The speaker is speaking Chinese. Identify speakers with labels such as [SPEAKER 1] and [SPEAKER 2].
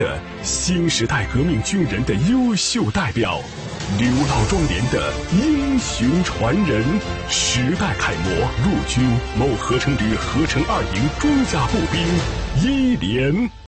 [SPEAKER 1] 的新时代革命军人的优秀代表，刘老庄连的英雄传人，时代楷模，陆军某合成旅合成2营装甲步兵1连。